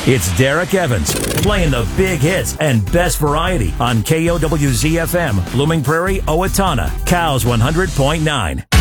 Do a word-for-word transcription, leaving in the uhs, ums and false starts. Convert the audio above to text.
It's Derek Evans playing the big hits and best variety on K O W Z F M, Blooming Prairie, Owatonna, Cows one hundred point nine.